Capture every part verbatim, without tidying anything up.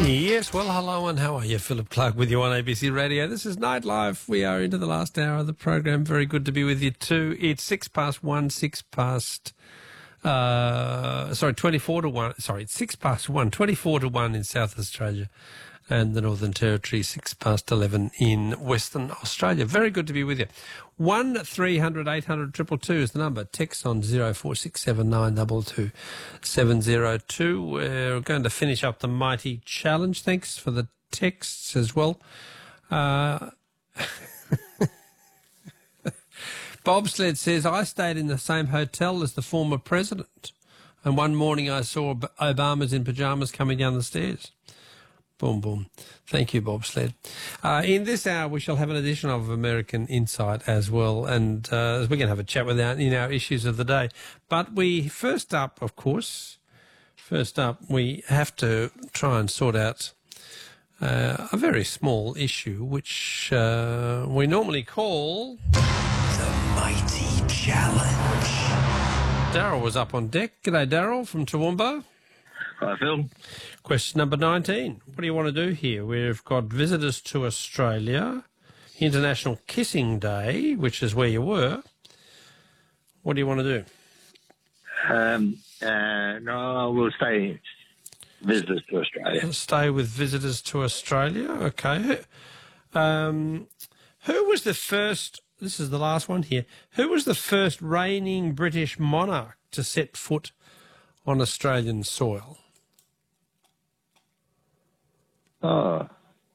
Yes, well, hello and how are you? Philip Clark with you on A B C Radio. This is Night Live. We are into the last hour of the program. Very good to be with you too. It's six past one, six past, uh, sorry, twenty-four to one. Sorry, it's six past one, twenty-four to one in South Australia and the Northern Territory, six past eleven in Western Australia. Very good to be with you. One three hundred eight hundred two two two is the number. Text on zero four six seven nine two two seven zero two. We're going to finish up the Mighty Challenge. Thanks for the texts as well. Uh, Bobsled says, I stayed in the same hotel as the former president, and one morning I saw Obama's in pyjamas coming down the stairs. Boom, boom. Thank you, Bobsled. Uh, in this hour, we shall have an edition of American Insight as well, and uh, we're going to have a chat with our, in our issues of the day. But we, first up, of course, first up, we have to try and sort out uh, a very small issue, which uh, we normally call The Mighty Challenge. Daryl was up on deck. G'day, Daryl from Toowoomba. Hi, Phil. Question number nineteen. What do you want to do here? We've got visitors to Australia, International Kissing Day, which is where you were. What do you want to do? Um, uh, no, we'll stay visitors to Australia. Stay with visitors to Australia. Okay. Um, who was the first, this is the last one here, who was the first reigning British monarch to set foot on Australian soil? Oh.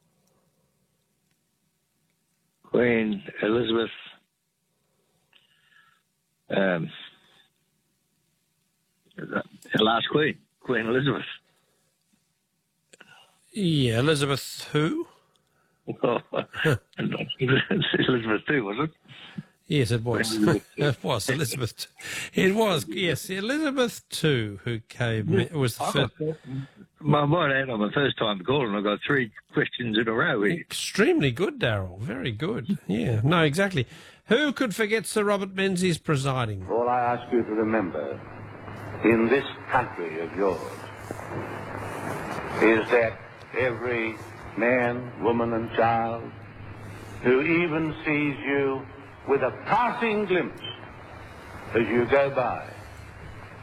Queen Elizabeth. Um, the last Queen, Queen Elizabeth. Yeah, Elizabeth who? Elizabeth two, was it? Yes, it was. It was Elizabeth. It was, yes, Elizabeth the Second who came. It was the first. My mind out on my first time calling, I got three questions in a row here. Extremely good, Daryl. Very good. Yeah, no, exactly. Who could forget Sir Robert Menzies presiding? All I ask you to remember in this country of yours is that every man, woman, and child who even sees you with a passing glimpse as you go by